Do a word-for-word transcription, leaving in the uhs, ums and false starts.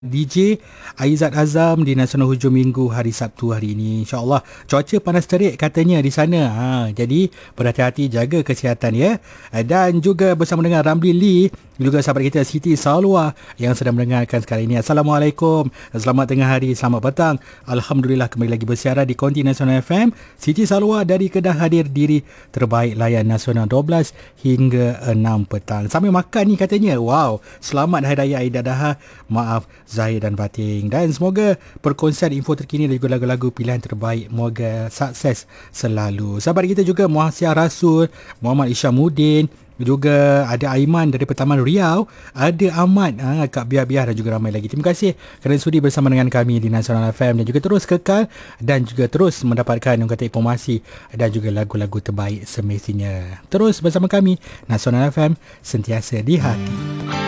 D J Aizat Azam di Nasional Hujung Minggu hari Sabtu hari ini. InsyaAllah cuaca panas terik katanya di sana. Ha, jadi berhati-hati, jaga kesihatan ya. Dan juga bersama dengan Ramli Lee, juga sahabat kita Siti Salwa yang sedang mendengarkan sekarang ini. Assalamualaikum. Selamat tengah hari, selamat petang. Alhamdulillah kembali lagi bersiaran di Konti Nasional F M. Siti Salwa dari Kedah hadir diri terbaik layan nasional dua belas hingga enam petang. Sambil makan ni katanya. Wow, selamat Hari Raya Aidiladha. Maaf Zahir dan Batin. Dan semoga perkongsian info terkini dan juga lagu-lagu pilihan terbaik moga sukses selalu. Sahabat kita juga Muhasiah Rasul, Muhammad Isyamuddin, juga ada Aiman dari Taman Riau, ada Ahmad, ha, Kak Biar-Biar dan juga ramai lagi. Terima kasih kerana sudi bersama dengan kami di Nasional F M dan juga terus kekal dan juga terus mendapatkan yang kata informasi dan juga lagu-lagu terbaik semestinya. Terus bersama kami, Nasional F M, sentiasa di hati.